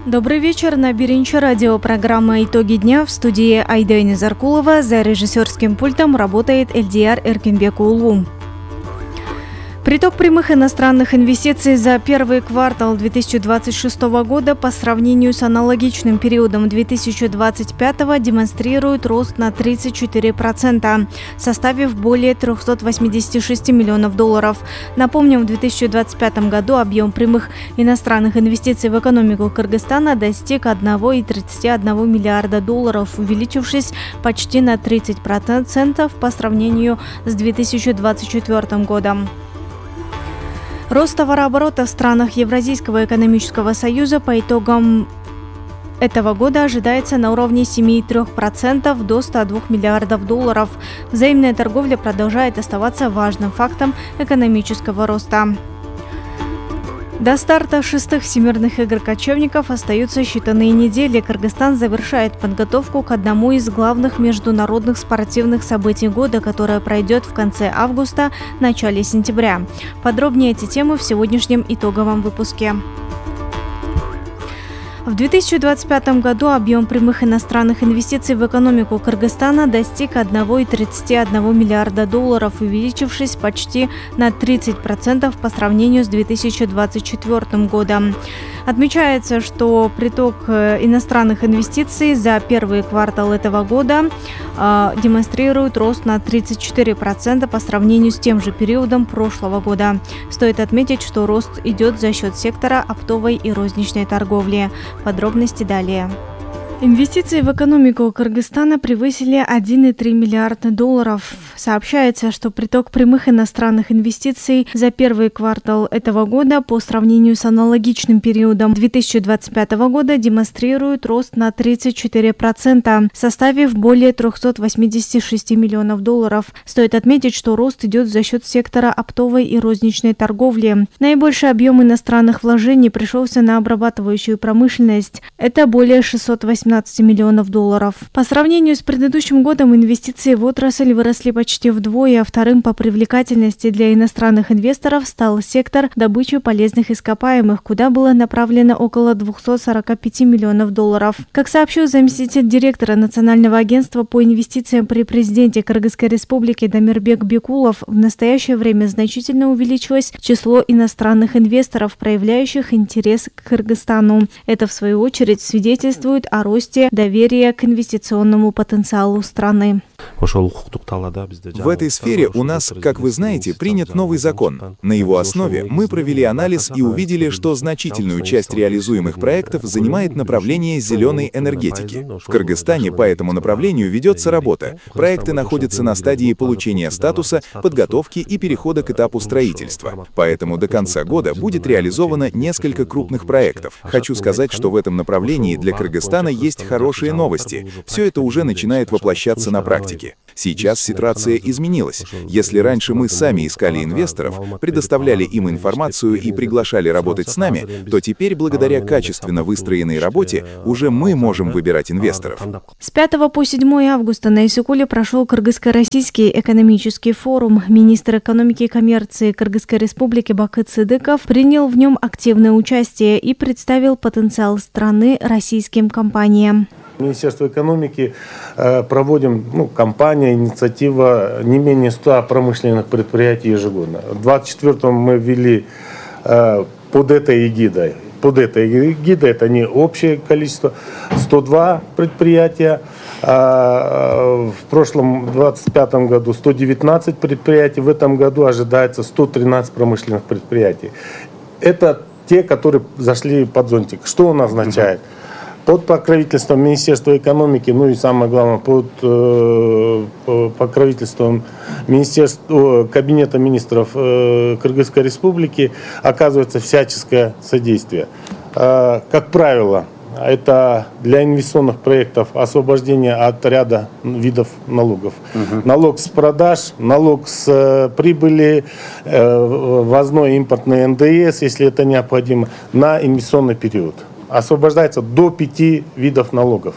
Добрый вечер. На Биринче радио программа «Итоги дня» в студии Айдайна Заркулова. За режиссерским пультом работает Эльдияр Эркинбекулу. Приток прямых иностранных инвестиций за первый квартал 2026 года по сравнению с аналогичным периодом 2025 демонстрирует рост на 34%, составив более 386 миллионов долларов. Напомним, в 2025 году объем прямых иностранных инвестиций в экономику Кыргызстана достиг 1,31 миллиарда долларов, увеличившись почти на 30% по сравнению с 2024 годом. Рост товарооборота в странах Евразийского экономического союза по итогам этого года ожидается на уровне 7,3% до 102 миллиардов долларов. Взаимная торговля продолжает оставаться важным фактом экономического роста. До старта 6-х Всемирных игр кочевников остаются считанные недели. Кыргызстан завершает подготовку к одному из главных международных спортивных событий года, которое пройдет в конце августа, начале сентября. Подробнее эти темы в сегодняшнем итоговом выпуске. В 2025 году объем прямых иностранных инвестиций в экономику Кыргызстана достиг 1,31 миллиарда долларов, увеличившись почти на 30% по сравнению с 2024 годом. Отмечается, что приток иностранных инвестиций за первый квартал этого года демонстрирует рост на 34% по сравнению с тем же периодом прошлого года. Стоит отметить, что рост идет за счет сектора оптовой и розничной торговли. Подробности далее. Инвестиции в экономику Кыргызстана превысили 1,3 миллиарда долларов. Сообщается, что приток прямых иностранных инвестиций за первый квартал этого года по сравнению с аналогичным периодом 2025 года демонстрирует рост на 34%, составив более 386 миллионов долларов. Стоит отметить, что рост идет за счет сектора оптовой и розничной торговли. Наибольший объем иностранных вложений пришелся на обрабатывающую промышленность. Это более 618 миллионов долларов. По сравнению с предыдущим годом инвестиции в отрасль выросли почти вдвое. Вторым по привлекательности для иностранных инвесторов стал сектор добычи полезных ископаемых, куда было направлено около 245 миллионов долларов. Как сообщил заместитель директора Национального агентства по инвестициям при президенте Кыргызской республики Дамирбек Бекулов, в настоящее время значительно увеличилось число иностранных инвесторов, проявляющих интерес к Кыргызстану. Это, в свою очередь, свидетельствует о росте доверия к инвестиционному потенциалу страны. В этой сфере у нас, как вы знаете, принят новый закон. На его основе мы провели анализ и увидели, что значительную часть реализуемых проектов занимает направление зеленой энергетики. В Кыргызстане по этому направлению ведется работа. Проекты находятся на стадии получения статуса, подготовки и перехода к этапу строительства. Поэтому до конца года будет реализовано несколько крупных проектов. Хочу сказать, что в этом направлении для Кыргызстана есть хорошие новости. Все это уже начинает воплощаться на практике. Сейчас ситуация изменилась. Если раньше мы сами искали инвесторов, предоставляли им информацию и приглашали работать с нами, то теперь, благодаря качественно выстроенной работе, уже мы можем выбирать инвесторов. С 5 по 7 августа на Иссыкуле прошел Кыргызско-российский экономический форум. Министр экономики и коммерции Кыргызской республики Бакыт Сыдыков принял в нем активное участие и представил потенциал страны российским компаниям. Министерство экономики проводим кампания, инициатива не менее 100 промышленных предприятий ежегодно. В 2024 мы ввели под этой эгидой. Под этой эгидой это не общее количество, 102 предприятия. В прошлом 2025 году 119 предприятий, в этом году ожидается 113 промышленных предприятий. Это те, которые зашли под зонтик. Что он означает? Под покровительством Министерства экономики, ну и самое главное, под покровительством Кабинета министров Кыргызской республики оказывается всяческое содействие. Как правило, это для инвестиционных проектов освобождение от ряда видов налогов. Налог с продаж, налог с прибыли, ввозной импортный НДС, если это необходимо, на инвестиционный период. Освобождается до 5 видов налогов.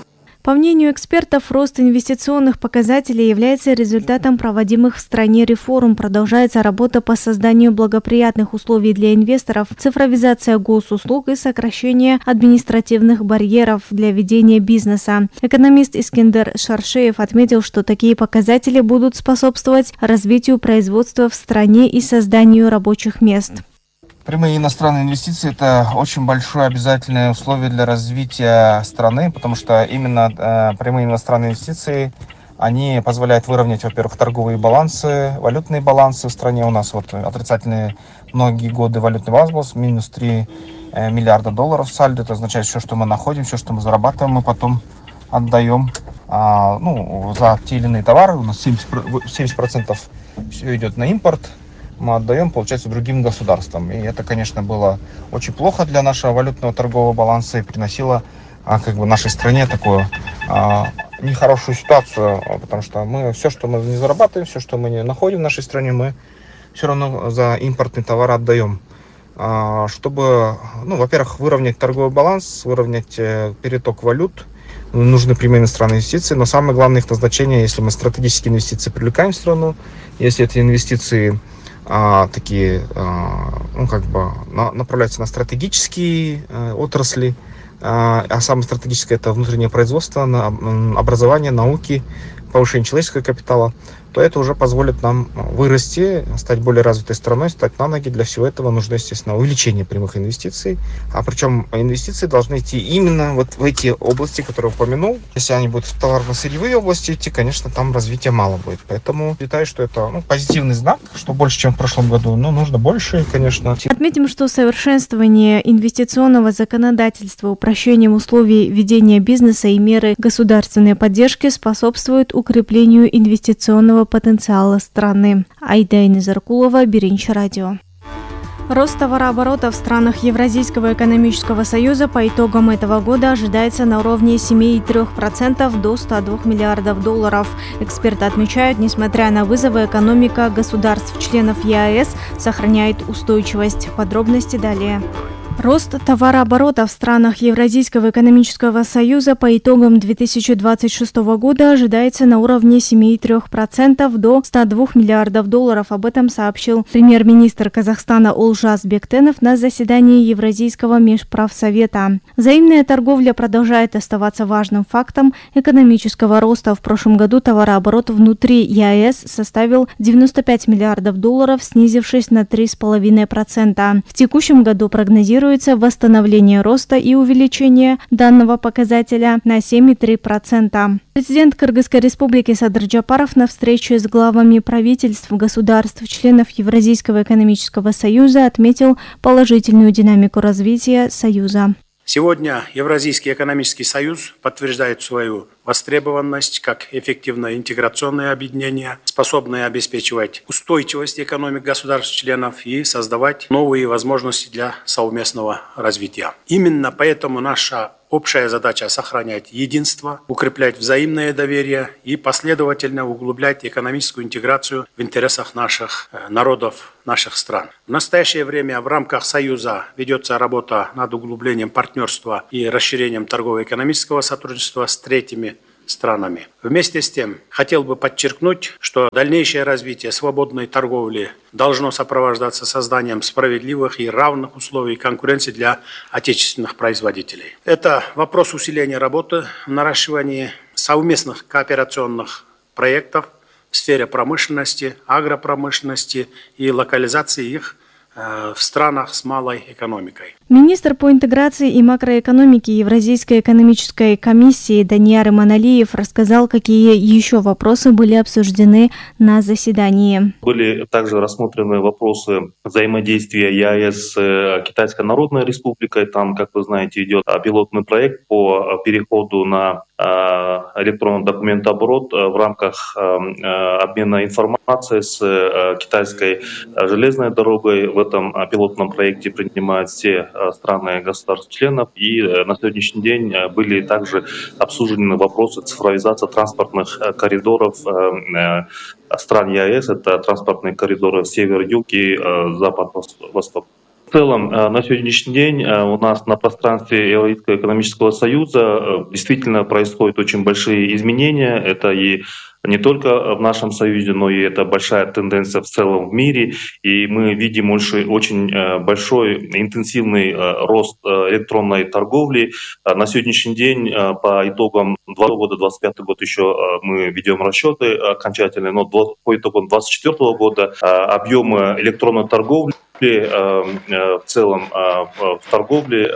По мнению экспертов, рост инвестиционных показателей является результатом проводимых в стране реформ. Продолжается работа по созданию благоприятных условий для инвесторов, цифровизация госуслуг и сокращение административных барьеров для ведения бизнеса. Экономист Искендер Шаршеев отметил, что такие показатели будут способствовать развитию производства в стране и созданию рабочих мест. Прямые иностранные инвестиции – это очень большое обязательное условие для развития страны, потому что именно прямые иностранные инвестиции, они позволяют выровнять, во-первых, торговые балансы, валютные балансы в стране. У нас вот отрицательные многие годы валютный баланс, минус 3 миллиарда долларов сальдо. Это означает, все, что мы находим, все, что мы зарабатываем, мы потом отдаем за те или иные товары. У нас 70% все идет на импорт. Мы отдаем, получается, другим государствам. И это, конечно, было очень плохо для нашего валютного торгового баланса и приносило нашей стране такую нехорошую ситуацию, потому что мы все, что мы не зарабатываем, все, что мы не находим в нашей стране, мы все равно за импортный товар отдаем. Чтобы, во-первых, выровнять торговый баланс, выровнять переток валют, нужны прямые иностранные инвестиции, но самое главное их назначение, если мы стратегические инвестиции привлекаем в страну, если эти инвестиции направляются на стратегические отрасли, а самое стратегическое – это внутреннее производство, образование, науки, повышение человеческого капитала, то это уже позволит нам вырасти, стать более развитой страной, стать на ноги. Для всего этого нужно, естественно, увеличение прямых инвестиций. Причем инвестиции должны идти именно вот в эти области, которые я упомянул. Если они будут в товарно-сырьевые области идти, конечно, там развития мало будет. Поэтому считаю, что это позитивный знак, что больше, чем в прошлом году, но нужно больше, конечно. Отметим, что совершенствование инвестиционного законодательства, упрощением условий ведения бизнеса и меры государственной поддержки способствуют укреплению инвестиционного потенциала страны. Айда Инезаркулова, Беринч радио. Рост товарооборота в странах Евразийского экономического союза по итогам этого года ожидается на уровне 7,3% до 102 миллиардов долларов. Эксперты отмечают, несмотря на вызовы, экономика государств-членов ЕАЭС сохраняет устойчивость. Подробности далее. Рост товарооборота в странах Евразийского экономического союза по итогам 2026 года ожидается на уровне 7,3% до 102 миллиардов долларов. Об этом сообщил премьер-министр Казахстана Олжас Бектенов на заседании Евразийского межправсовета. Взаимная торговля продолжает оставаться важным фактом экономического роста. В прошлом году товарооборот внутри ЕАЭС составил 95 миллиардов долларов, снизившись на 3,5%. В текущем году прогнозируется восстановление роста и увеличение данного показателя на 7,3%. Президент Кыргызской республики Садыр Джапаров на встрече с главами правительств государств-членов Евразийского экономического союза отметил положительную динамику развития союза. Сегодня Евразийский экономический союз подтверждает свою востребованность как эффективное интеграционное объединение, способное обеспечивать устойчивость экономик государств-членов и создавать новые возможности для совместного развития. Именно поэтому наша общая задача – сохранять единство, укреплять взаимное доверие и последовательно углублять экономическую интеграцию в интересах наших народов, наших стран. В настоящее время в рамках Союза ведется работа над углублением партнерства и расширением торгово-экономического сотрудничества с третьими странами. Вместе с тем, хотел бы подчеркнуть, что дальнейшее развитие свободной торговли должно сопровождаться созданием справедливых и равных условий конкуренции для отечественных производителей. Это вопрос усиления работы в наращивании совместных кооперационных проектов в сфере промышленности, агропромышленности и локализации их в странах с малой экономикой. Министр по интеграции и макроэкономике Евразийской экономической комиссии Данияр Иманалиев рассказал, какие еще вопросы были обсуждены на заседании. Были также рассмотрены вопросы взаимодействия ЕАЭС с Китайской Народной Республикой. Там, как вы знаете, идет пилотный проект по переходу на электронный документооборот в рамках обмена информацией с Китайской железной дорогой. В этом пилотном проекте принимают все страны государств-членов. И на сегодняшний день были также обсуждены вопросы цифровизации транспортных коридоров стран ЕАЭС. Это транспортные коридоры север-юг и запад-восток. В целом, на сегодняшний день у нас на пространстве Евразийского экономического союза действительно происходят очень большие изменения. Это и не только в нашем союзе, но и это большая тенденция в целом в мире. И мы видим очень большой интенсивный рост электронной торговли. На сегодняшний день по итогам 2020 года, 2025 год еще мы ведем расчеты окончательные, но по итогам 2024 года объемы электронной торговли в целом в торговле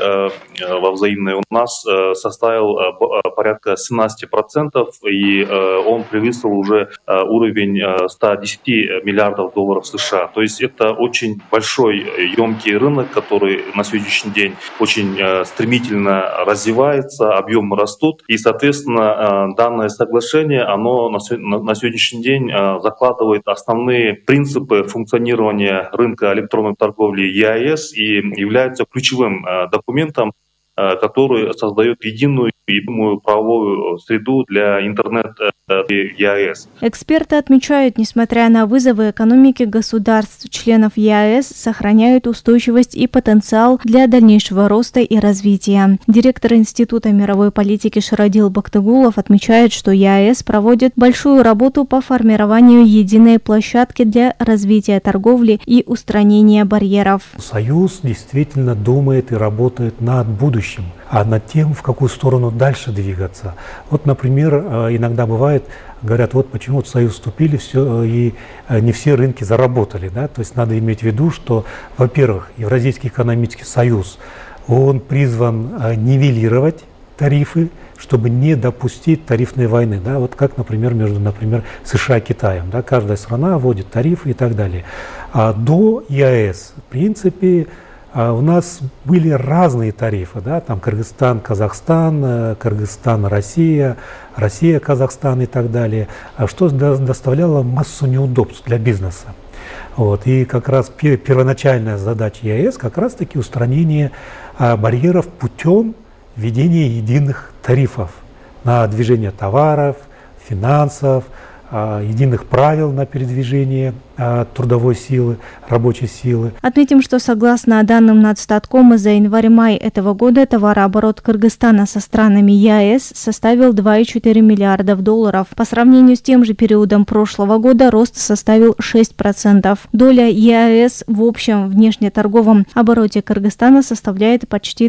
во взаимной у нас составил порядка 17%, и он превысил уже уровень 110 миллиардов долларов США. То есть это очень большой, емкий рынок, который на сегодняшний день очень стремительно развивается, объемы растут, и, соответственно, данное соглашение, оно на сегодняшний день закладывает основные принципы функционирования рынка электронной торговли ЕАЭС и является ключевым документом, который создает единую правовую среду для интернета ЕАЭС. Эксперты отмечают, несмотря на вызовы экономики государств-членов ЕАЭС сохраняют устойчивость и потенциал для дальнейшего роста и развития. Директор Института мировой политики Ширадил Бактыгулов отмечает, что ЕАЭС проводит большую работу по формированию единой площадки для развития торговли и устранения барьеров. Союз действительно думает и работает над будущим, а над тем, в какую сторону дальше двигаться. Вот, например, иногда бывает, говорят, вот почему в Союз вступили, все, и не все рынки заработали. Да? То есть надо иметь в виду, что, во-первых, Евразийский экономический союз, он призван нивелировать тарифы, чтобы не допустить тарифной войны. Да? Вот как, например, между США и Китаем. Да? Каждая страна вводит тарифы и так далее. А до ЕАЭС, в принципе, у нас были разные тарифы, да, там Кыргызстан, Казахстан, Кыргызстан, Россия, Россия, Казахстан и так далее, что доставляло массу неудобств для бизнеса. Вот. И как раз первоначальная задача ЕАЭС как раз-таки устранение барьеров путем введения единых тарифов на движение товаров, финансов, единых правил на передвижение трудовой силы, рабочей силы. Отметим, что согласно данным Нацстаткома за январь-май этого года товарооборот Кыргызстана со странами ЕАЭС составил 2,4 миллиардов долларов. По сравнению с тем же периодом прошлого года рост составил 6%. Доля ЕАЭС в общем внешнеторговом обороте Кыргызстана составляет почти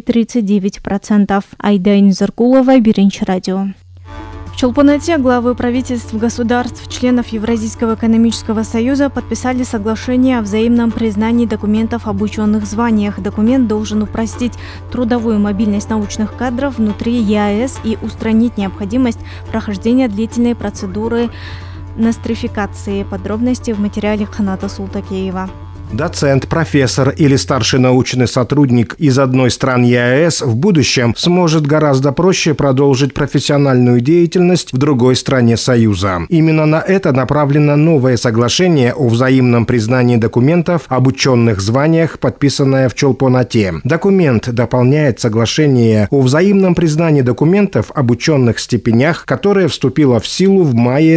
39%. Айдайн Заркулова, Биринчи радио. В Чолпонате главы правительств государств-членов Евразийского экономического союза подписали соглашение о взаимном признании документов об ученых званиях. Документ должен упростить трудовую мобильность научных кадров внутри ЕАЭС и устранить необходимость прохождения длительной процедуры нострификации. Подробности в материале Ханата Султакеева. Доцент, профессор или старший научный сотрудник из одной из стран ЕАЭС в будущем сможет гораздо проще продолжить профессиональную деятельность в другой стране Союза. Именно на это направлено новое соглашение о взаимном признании документов об ученых званиях, подписанное в Чолпонате. Документ дополняет соглашение о взаимном признании документов об ученых степенях, которое вступило в силу в мае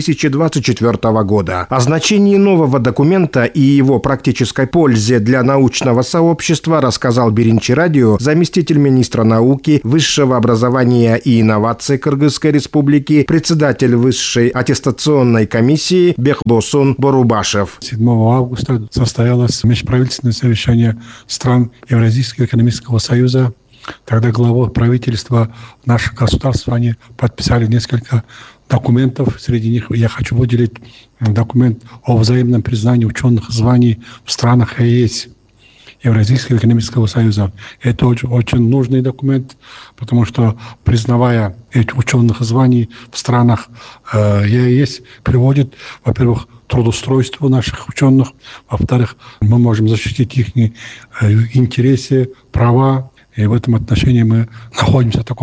2024 года. О значении нового документа и его практической пользе для научного сообщества рассказал Биринчи радио заместитель министра науки, высшего образования и инноваций Кыргызской республики, председатель высшей аттестационной комиссии Бехбосун Борубашев. 7 августа состоялось межправительственное совещание стран Евразийского экономического союза. Тогда главы правительства наших государств, они подписали несколько документов. Среди них я хочу выделить документ о взаимном признании ученых званий в странах ЕАЭС, Евразийского экономического союза. Это очень нужный документ, потому что, признавая эти ученых званий в странах ЕАЭС, приводит, во-первых, трудоустройству наших ученых, во-вторых, мы можем защитить их интересы, права. И в этом отношении мы находимся в таком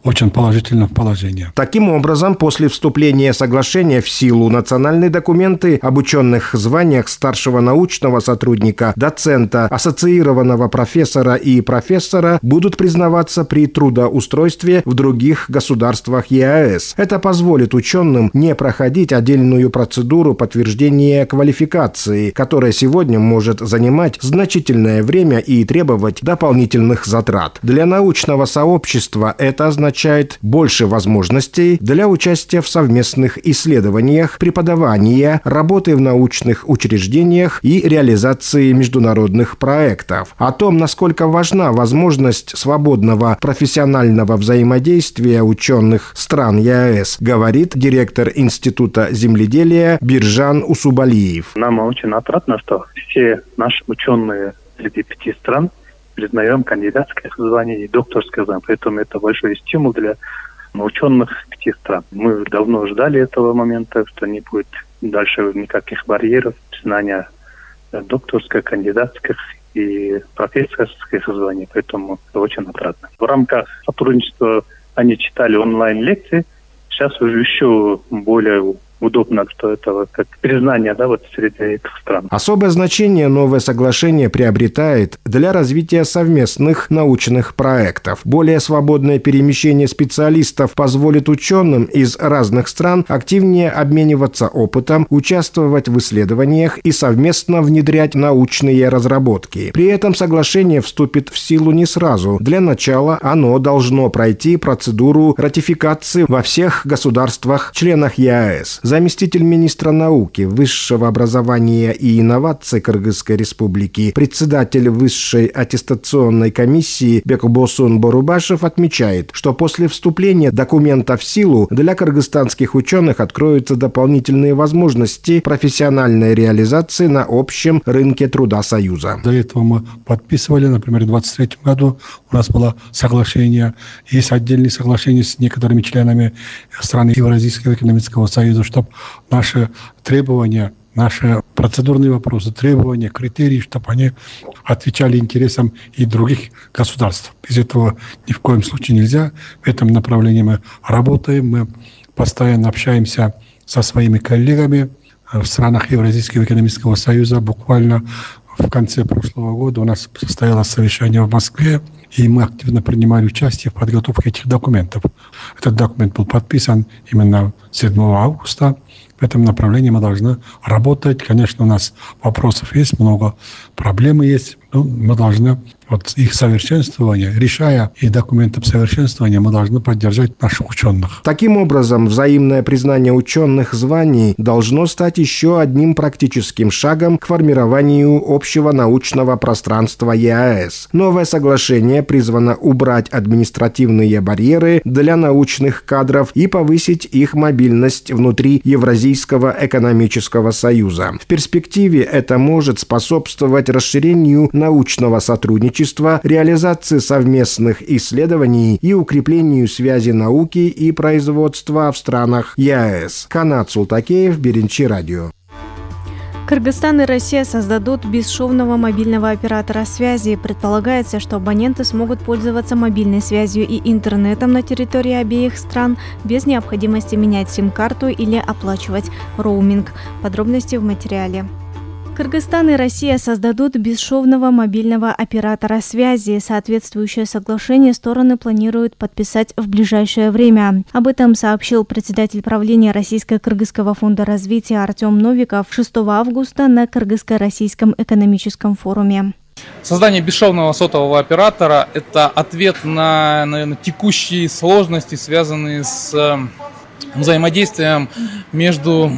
очень положительном положении. Таким образом, после вступления соглашения в силу национальные документы об ученых званиях старшего научного сотрудника, доцента, ассоциированного профессора и профессора будут признаваться при трудоустройстве в других государствах ЕАЭС. Это позволит ученым не проходить отдельную процедуру подтверждения квалификации, которая сегодня может занимать значительное время и требовать дополнительных затрат. Для научного сообщества это означает больше возможностей для участия в совместных исследованиях, преподавания, работы в научных учреждениях и реализации международных проектов. О том, насколько важна возможность свободного профессионального взаимодействия ученых стран ЕАЭС, говорит директор Института земледелия Биржан Усубалиев. Нам очень отрадно, что все наши ученые среди 5 стран признаем кандидатское звание и докторское звание. Поэтому это большой стимул для ученых 5 стран. Мы давно ждали этого момента, что не будет дальше никаких барьеров признания докторских, кандидатских и профессорских званий. Поэтому это очень отрадно. В рамках сотрудничества они читали онлайн-лекции. Сейчас уже еще более удобно, что это как признание, среди этих стран. Особое значение новое соглашение приобретает для развития совместных научных проектов. Более свободное перемещение специалистов позволит ученым из разных стран активнее обмениваться опытом, участвовать в исследованиях и совместно внедрять научные разработки. При этом соглашение вступит в силу не сразу. Для начала оно должно пройти процедуру ратификации во всех государствах-членах ЕАЭС. Заместитель министра науки, высшего образования и инноваций Кыргызской республики, председатель высшей аттестационной комиссии Бекбосун Борубашев отмечает, что после вступления документа в силу для кыргызстанских ученых откроются дополнительные возможности профессиональной реализации на общем рынке труда Союза. До этого мы подписывали, например, в 2023 году у нас было соглашение, есть отдельные соглашения с некоторыми членами стран Евразийского экономического союза, чтобы наши требования, наши процедурные вопросы, требования, критерии, чтобы они отвечали интересам и других государств. Без этого ни в коем случае нельзя. В этом направлении мы работаем, мы постоянно общаемся со своими коллегами в странах Евразийского экономического союза. Буквально в конце прошлого года у нас состоялось совещание в Москве, и мы активно принимали участие в подготовке этих документов. Этот документ был подписан именно 7 августа. В этом направлении мы должны работать. Конечно, у нас вопросов есть, много проблем есть, но мы должны их совершенствование, решая и документом совершенствования, мы должны поддержать наших ученых. Таким образом, взаимное признание ученых званий должно стать еще одним практическим шагом к формированию общего научного пространства ЕАЭС. Новое соглашение призвано убрать административные барьеры для научных кадров и повысить их мобильность внутри Евразийского экономического союза. В перспективе это может способствовать расширению научного сотрудничества, реализации совместных исследований и укреплению связи науки и производства в странах ЕАЭС. Канат Султакеев, Беренчи радио. Кыргызстан и Россия создадут бесшовного мобильного оператора связи. Предполагается, что абоненты смогут пользоваться мобильной связью и интернетом на территории обеих стран без необходимости менять сим-карту или оплачивать роуминг. Подробности в материале. Кыргызстан и Россия создадут бесшовного мобильного оператора связи. Соответствующее соглашение стороны планируют подписать в ближайшее время. Об этом сообщил председатель правления Российско-Кыргызского фонда развития Артем Новиков 6 августа на Кыргызско-Российском экономическом форуме. Создание бесшовного сотового оператора – это ответ на, наверное, текущие сложности, связанные с взаимодействием между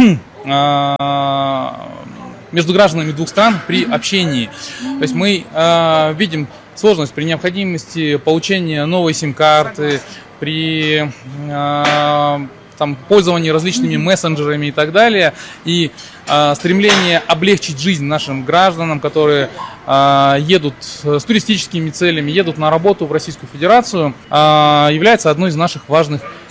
гражданами двух стран при общении. То есть мы видим сложность при необходимости получения новой сим-карты, при пользовании различными мессенджерами и так далее. И стремление облегчить жизнь нашим гражданам, которые едут с туристическими целями, едут на работу в Российскую Федерацию, является одной из наших важных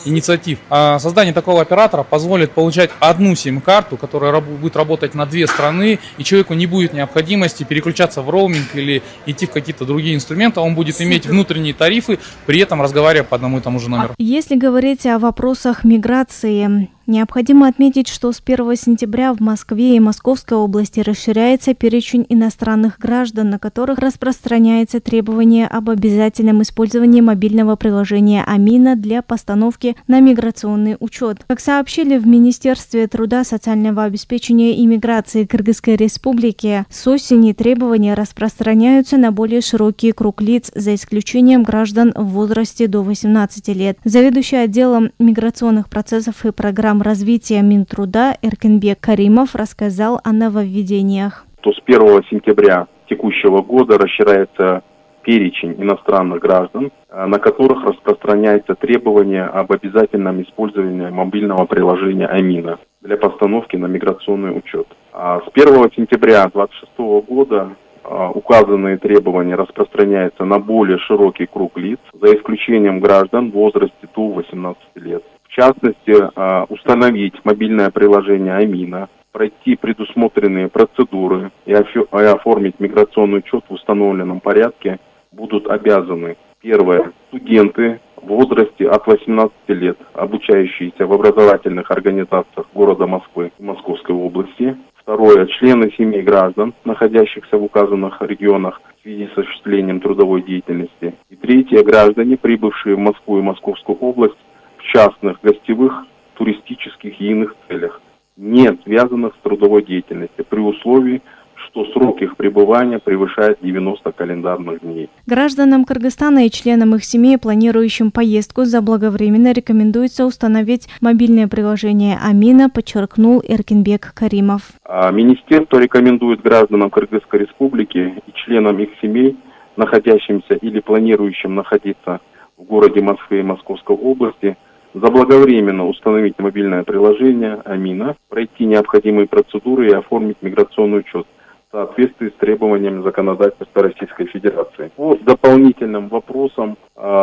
инициатив. Создание такого оператора позволит получать одну сим-карту, которая будет работать на 2 страны, и человеку не будет необходимости переключаться в роуминг или идти в какие-то другие инструменты. Он будет иметь внутренние тарифы, при этом разговаривая по одному и тому же номеру. Если говорить о вопросах миграции, необходимо отметить, что с 1 сентября в Москве и Московской области расширяется перечень иностранных граждан, на которых распространяется требование об обязательном использовании мобильного приложения «Амина» для постановки на миграционный учет. Как сообщили в Министерстве труда, социального обеспечения и миграции Кыргызской Республики, с осени требования распространяются на более широкий круг лиц, за исключением граждан в возрасте до 18 лет. Заведующий отделом миграционных процессов и программ развития Минтруда Эркинбек Каримов рассказал о нововведениях. С 1 сентября текущего года расширяется перечень иностранных граждан, на которых распространяется требование об обязательном использовании мобильного приложения «Амина» для постановки на миграционный учет. С 1 сентября 2026 года указанные требования распространяются на более широкий круг лиц, за исключением граждан в возрасте до 18 лет. В частности, установить мобильное приложение «Амина», пройти предусмотренные процедуры и оформить миграционный учет в установленном порядке будут обязаны. Первое. Студенты в возрасте от 18 лет, обучающиеся в образовательных организациях города Москвы и Московской области. Второе. Члены семей граждан, находящихся в указанных регионах в связи с осуществлением трудовой деятельности. И третье. Граждане, прибывшие в Москву и Московскую область в частных, гостевых, туристических и иных целях, не связанных с трудовой деятельностью, при условии, что срок их пребывания превышает 90 календарных дней. Гражданам Кыргызстана и членам их семей, планирующим поездку, заблаговременно рекомендуется установить мобильное приложение «Амина», подчеркнул Эркинбек Каримов. Министерство рекомендует гражданам Кыргызской Республики и членам их семей, находящимся или планирующим находиться в городе Москве и Московской области, заблаговременно установить мобильное приложение «Амина», пройти необходимые процедуры и оформить миграционный учет в соответствии с требованиями законодательства Российской Федерации. По дополнительным вопросам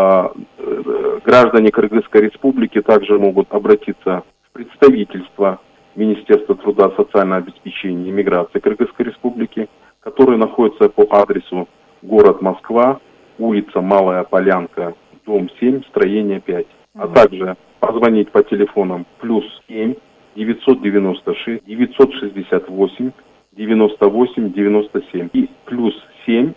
граждане Кыргызской Республики также могут обратиться в представительство Министерства труда, социального обеспечения и миграции Кыргызской Республики, которое находится по адресу город Москва, улица Малая Полянка, дом 7, строение 5. А также позвонить по телефонам +7 996 968 98 97 и +7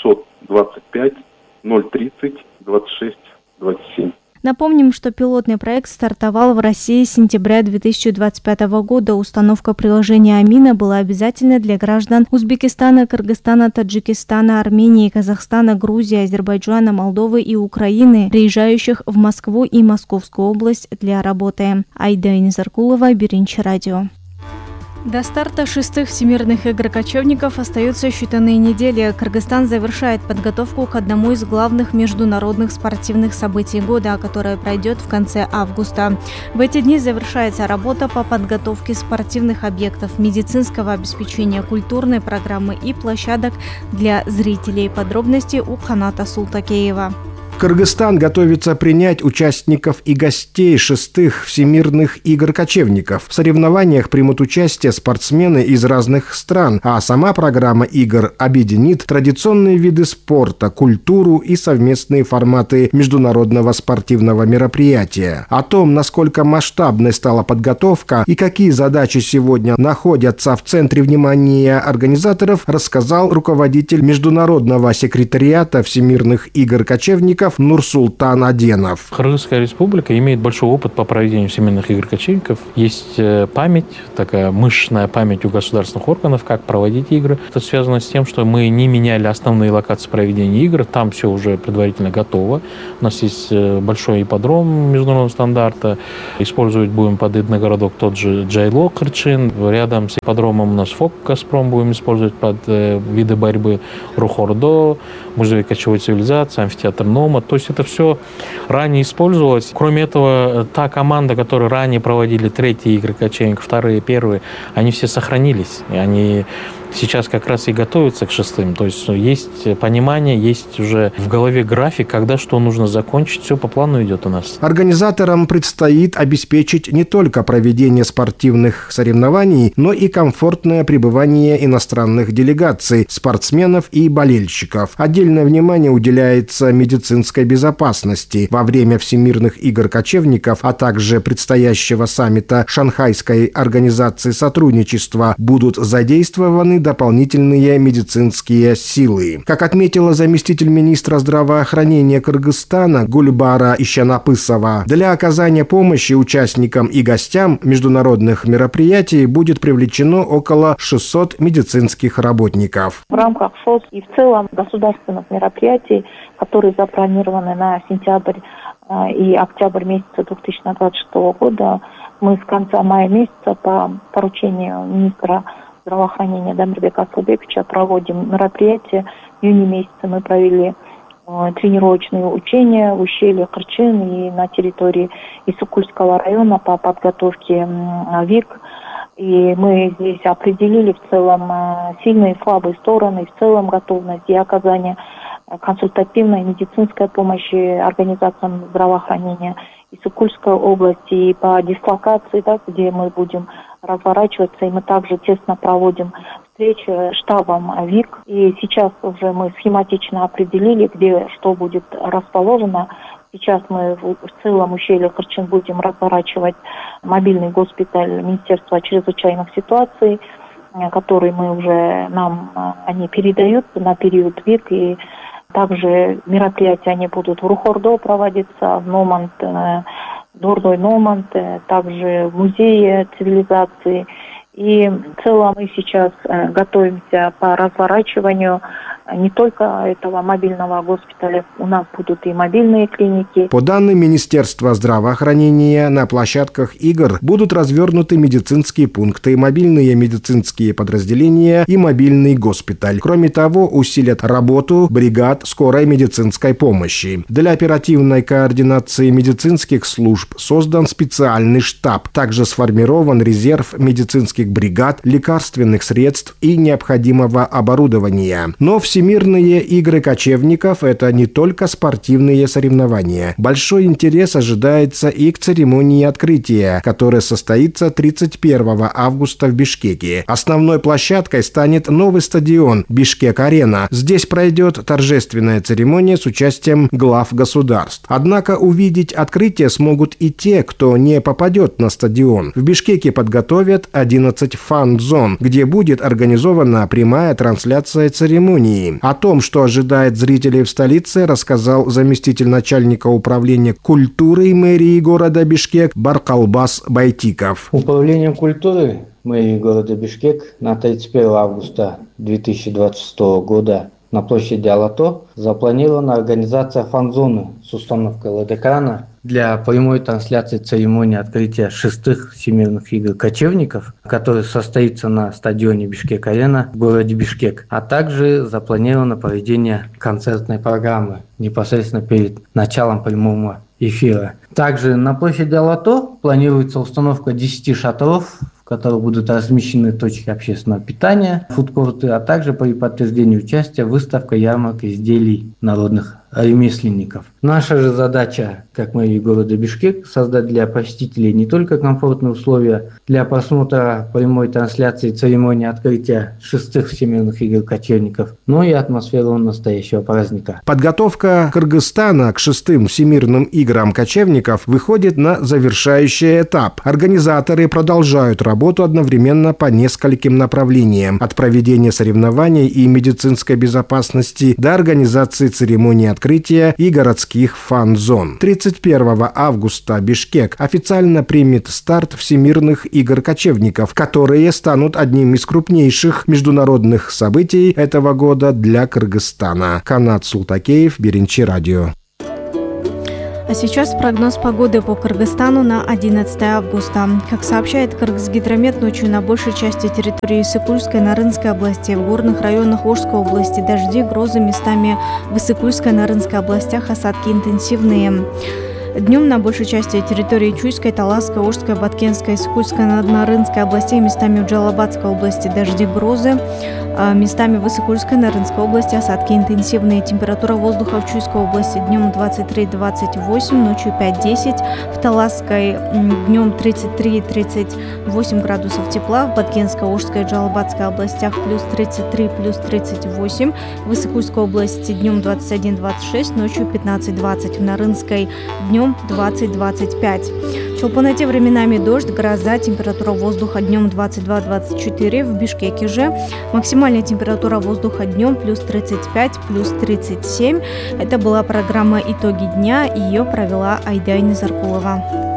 925 030 26 27. Напомним, что пилотный проект стартовал в России с сентября 2025 года. Установка приложения «Амина» была обязательна для граждан Узбекистана, Кыргызстана, Таджикистана, Армении, Казахстана, Грузии, Азербайджана, Молдовы и Украины, приезжающих в Москву и Московскую область для работы. Айда Инзаркулова, Биринчи радио. До старта 6-х Всемирных игр кочевников остаются считанные недели. Кыргызстан завершает подготовку к одному из главных международных спортивных событий года, которое пройдет в конце августа. В эти дни завершается работа по подготовке спортивных объектов, медицинского обеспечения, культурной программы и площадок для зрителей. Подробности у Ханата Султакеева. Кыргызстан готовится принять участников и гостей 6-х Всемирных игр кочевников. В соревнованиях примут участие спортсмены из разных стран, а сама программа игр объединит традиционные виды спорта, культуру и совместные форматы международного спортивного мероприятия. О том, насколько масштабной стала подготовка и какие задачи сегодня находятся в центре внимания организаторов, рассказал руководитель Международного секретариата Всемирных игр кочевников Нурсултан Аденов. Кыргызская республика имеет большой опыт по проведению Всемирных игр кочевников. Есть память, такая мышечная память у государственных органов, как проводить игры. Это связано с тем, что мы не меняли основные локации проведения игр. Там все уже предварительно готово. У нас есть большой ипподром международного стандарта. Использовать будем под Идногородок тот же Джайло Кырчин. Рядом с ипподромом у нас ФОК Газпром будем использовать под виды борьбы Рухордо, музей кочевой цивилизации, амфитеатр Нома. То есть это все ранее использовалось. Кроме этого, та команда, которая ранее проводили третьи игры кочевников, вторые, первые, они все сохранились. И они сейчас как раз и готовятся к 6-м. То есть есть понимание, есть уже в голове график, когда что нужно закончить. Все по плану идет у нас. Организаторам предстоит обеспечить не только проведение спортивных соревнований, но и комфортное пребывание иностранных делегаций, спортсменов и болельщиков. Отдельное внимание уделяется медицинской безопасности. Во время Всемирных игр кочевников, а также предстоящего саммита Шанхайской организации сотрудничества будут задействованы дополнительные медицинские силы. Как отметила заместитель министра здравоохранения Кыргызстана Гульбара Ищанапысова, для оказания помощи участникам и гостям международных мероприятий будет привлечено около 600 медицинских работников. В рамках ШОС и в целом государственных мероприятий, которые запланированы на сентябрь и октябрь месяца 2026 года, мы с конца мая месяца по поручению министра здравоохранения Дамирбека Асылбековича проводим мероприятия. В июне месяце мы провели тренировочные учения в ущелье Кырчын и на территории Исыкульского района по подготовке ВИК. И мы здесь определили в целом сильные и слабые стороны, в целом готовность и оказание консультативной медицинской помощи организациям здравоохранения Исыкульской области и по дислокации, да, где мы будем разворачиваться, и мы также тесно проводим встречи с штабом ВИК. И сейчас уже мы схематично определили, где что будет расположено. Сейчас мы в целом ущелье Кырчын будем разворачивать мобильный госпиталь Министерства чрезвычайных ситуаций, который мы уже они передают на период ВИК. И также мероприятия они будут в Рухордо проводиться, в Номант, Дордой Номант, также в музее цивилизации. И в целом мы сейчас готовимся по разворачиванию не только этого мобильного госпиталя, у нас будут и мобильные клиники. По данным Министерства здравоохранения, на площадках игр будут развернуты медицинские пункты, мобильные медицинские подразделения и мобильный госпиталь. Кроме того, усилят работу бригад скорой медицинской помощи. Для оперативной координации медицинских служб создан специальный штаб. Также сформирован резерв медицинских бригад, лекарственных средств и необходимого оборудования. Но Всемирные игры кочевников – это не только спортивные соревнования. Большой интерес ожидается и к церемонии открытия, которая состоится 31 августа в Бишкеке. Основной площадкой станет новый стадион «Бишкек-арена». Здесь пройдет торжественная церемония с участием глав государств. Однако увидеть открытие смогут и те, кто не попадет на стадион. В Бишкеке подготовят 11 фан-зон, где будет организована прямая трансляция церемонии. О том, что ожидает зрителей в столице, рассказал заместитель начальника управления культуры мэрии города Бишкек Баркалбас Байтиков. Управлением культуры мэрии города Бишкек на 31 августа 2026 года на площади Алато запланирована организация фан-зоны с установкой LED-экрана для прямой трансляции церемонии открытия 6-х Всемирных игр кочевников, который состоится на стадионе Бишкек-арена в городе Бишкек, а также запланировано проведение концертной программы непосредственно перед началом прямого эфира. Также на площади Алато планируется установка 10 шатров, в которых будут размещены точки общественного питания, фудкорты, а также при подтверждении участия выставка ярмарка изделий народных ремесленников. Наша же задача, как мэрии города Бишкек, создать для посетителей не только комфортные условия для просмотра прямой трансляции церемонии открытия 6-х Всемирных игр кочевников, но и атмосферу настоящего праздника. Подготовка Кыргызстана к 6-м Всемирным играм кочевников выходит на завершающий этап. Организаторы продолжают работу одновременно по нескольким направлениям: от проведения соревнований и медицинской безопасности до организации церемонии открытия и городских фан-зон. 31 августа Бишкек официально примет старт Всемирных игр кочевников, которые станут одним из крупнейших международных событий этого года для Кыргызстана. Канат Султакеев, Беренчи радио. А сейчас прогноз погоды по Кыргызстану на 11 августа. Как сообщает Кыргызгидромет, ночью на большей части территории Исыкульской, Нарынской области, в горных районах Ошской области дожди, грозы, местами в Исыкульской, Нарынской областях осадки интенсивные. Днем на большей части территории Чуйской, Таласской, Ошской, Баткенской, Сыкульской, Нарынской областей, местами в Джалабадской области дожди, грозы, местами в Иссык-Кульской, Нарынской области осадки интенсивные. Температура воздуха в Чуйской области днем 23-28, ночью 5-10. В Таласской днем 33-38 градусов тепла. В Баткенской, Ошской, Джалабадской областях плюс 33, плюс 38. В Иссык-Кульской области днем 21-26, ночью 15-20. В Нарынской днем 20-25. В Чолпонате временами дождь, гроза, температура воздуха днем 22-24. В Бишкеке же максимальная температура воздуха днем плюс 35, плюс 37. Это была программа «Итоги дня». Ее провела Айда Низаркулова.